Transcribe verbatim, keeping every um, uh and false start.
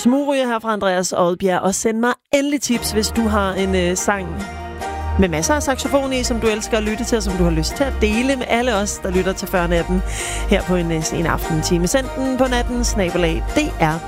smugryge her fra Andreas Odbjerg, og send mig endelig tips, hvis du har en øh, sang med masser af saxofon i, som du elsker at lytte til, og som du har lyst til at dele med alle os, der lytter til før natten her på en øh, sen aftentime. Send den på natten, snabelag, D R